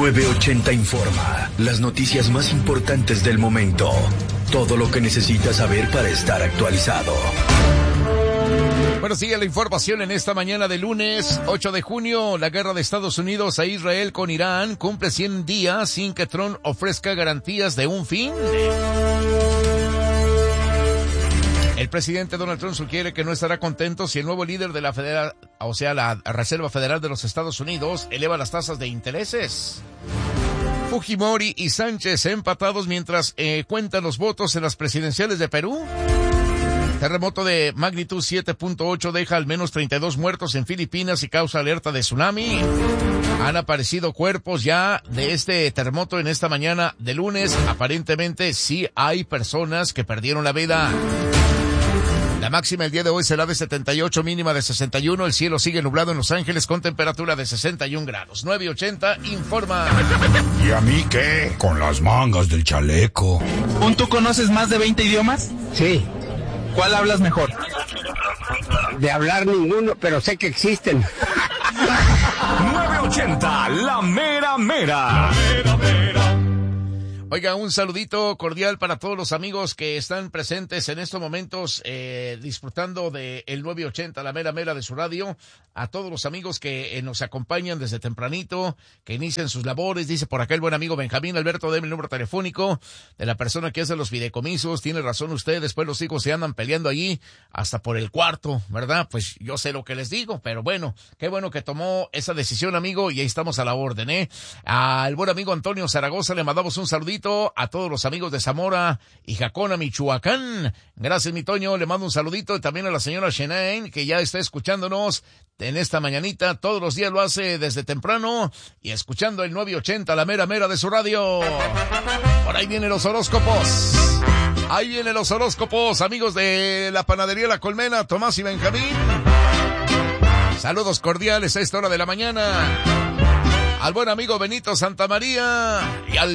980 Informa, las noticias más importantes del momento. Todo lo que necesitas saber para estar actualizado. Bueno, sigue la información en esta mañana de lunes 8 de junio. La guerra de Estados Unidos a Israel con Irán cumple 100 días sin que Trump ofrezca garantías de un fin. El presidente Donald Trump sugiere que no estará contento si el nuevo líder de la la Reserva Federal de los Estados Unidos eleva las tasas de intereses. Fujimori y Sánchez empatados mientras cuentan los votos en las presidenciales de Perú. Terremoto de magnitud 7.8 deja al menos 32 muertos en Filipinas y causa alerta de tsunami. Han aparecido cuerpos ya de este terremoto en esta mañana de lunes. Aparentemente sí hay personas que perdieron la vida. La máxima el día de hoy será de 78, mínima de 61. El cielo sigue nublado en Los Ángeles con temperatura de 61 grados. 980 informa. ¿Y a mí qué? Con las mangas del chaleco. ¿Tú conoces más de 20 idiomas? Sí. ¿Cuál hablas mejor? De hablar ninguno, pero sé que existen. 980, la mera mera. La mera mera. Oiga, un saludito cordial para todos los amigos que están presentes en estos momentos disfrutando de el 980, la mera mera de su radio. A todos los amigos que nos acompañan desde tempranito, que inician sus labores. Dice por acá el buen amigo Benjamín Alberto, deme el número telefónico de la persona que hace los fideicomisos. Tiene razón usted, después los hijos se andan peleando allí hasta por el cuarto, ¿verdad? Pues yo sé lo que les digo, pero bueno, qué bueno que tomó esa decisión, amigo, y ahí estamos a la orden, ¿eh? Al buen amigo Antonio Zaragoza le mandamos un saludito. A todos los amigos de Zamora y Jacona, Michoacán. Gracias, mi Toño. Le mando un saludito. Y también a la señora Shenane, que ya está escuchándonos en esta mañanita. Todos los días lo hace desde temprano. Y escuchando el 980, la mera mera de su radio. Por ahí vienen los horóscopos. Ahí vienen los horóscopos, amigos de la panadería La Colmena, Tomás y Benjamín. Saludos cordiales a esta hora de la mañana. Al buen amigo Benito Santamaría y al